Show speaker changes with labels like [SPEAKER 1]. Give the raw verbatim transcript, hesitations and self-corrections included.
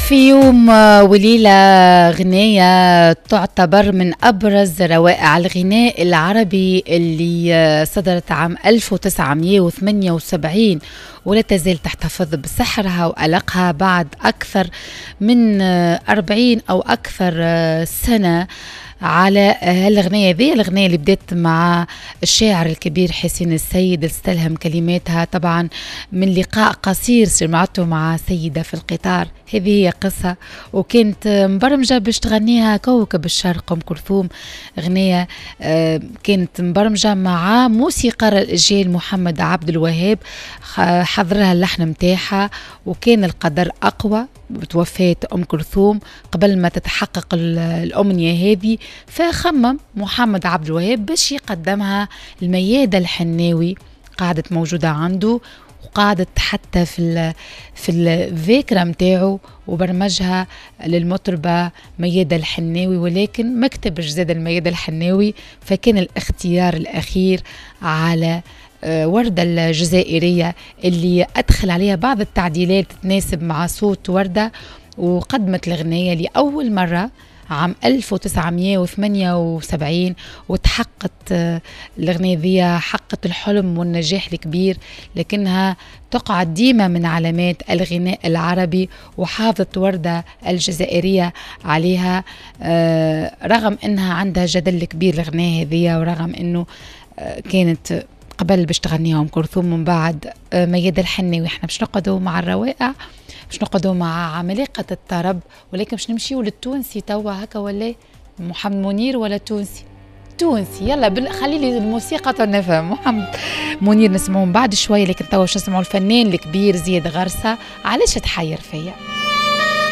[SPEAKER 1] في يوم وليلة غنية تعتبر من أبرز روائع الغناء العربي اللي صدرت عام ألف وتسعمئة وثمانية وسبعين ولا تزال تحتفظ بسحرها وألقها بعد أكثر من أربعين أو أكثر سنة على هالغنية ذي. الغنية اللي بدأت مع الشاعر الكبير حسين السيد، استلهم كلماتها طبعا من لقاء قصير سمعته مع سيدة في القطار. هذه هي قصة، وكانت مبرمجة باش تغنيها كوكب الشرق أم كلثوم. غنية كانت مبرمجة مع موسيقار الأجيال محمد عبد الوهاب، حضرها اللحن متاعها، وكان القدر أقوى بتوفاة أم كلثوم قبل ما تتحقق الأمنية هذه، فخمم محمد عبد الوهاب باش يقدمها الميادة الحناوي، قاعدت موجودة عنده وقاعدت حتى في ال في الذاكرة متاعه، وبرمجها للمطربة ميادة الحناوي، ولكن ما كتبش زاد الميادة الحناوي، فكان الاختيار الأخير على وردة الجزائرية اللي أدخل عليها بعض التعديلات تناسب مع صوت وردة، وقدمت الغنية لأول مرة عام ألف وتسعمئة وثمانية وسبعين، وتحققت الغنية ذي حققت الحلم والنجاح الكبير، لكنها تقعد ديما من علامات الغناء العربي، وحافظت وردة الجزائرية عليها رغم أنها عندها جدل كبير الغنية هذه، ورغم أنه كانت قبل باش تغنيها أم كلثوم من بعد ميادة الحناوي. احنا باش نقعدوا مع الروائع، باش نقعدوا مع عمالقة الطرب، ولكن باش نمشيو للتونسي توا هكا، ولا محمد منير ولا تونسي تونسي. يلا بل... خلي لي الموسيقى تنفهم. محمد منير نسمعه بعد شويه، لكن توا باش نسمعوا الفنان الكبير زياد غرسة. علاش تحير فيا؟